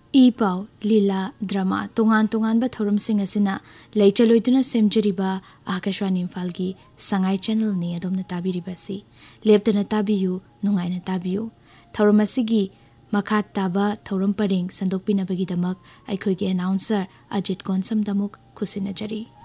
ई पाव लीला drama तोंगान तोंगान थौरमसिंग असिना लेचलोइदुना सेमजरिबा आकाशवाणी इम्फाल की Sangai channel ने अदोमना ताबिरिबासी लेप्तना ताबियु नुंगाइना ताबियु थौरमसिगी मखा ताबा थौरम परिंग संदोकपिनबगिदमक अखोइगे अनाउंसर अजित कोनसम दमुक खुसिनजरी।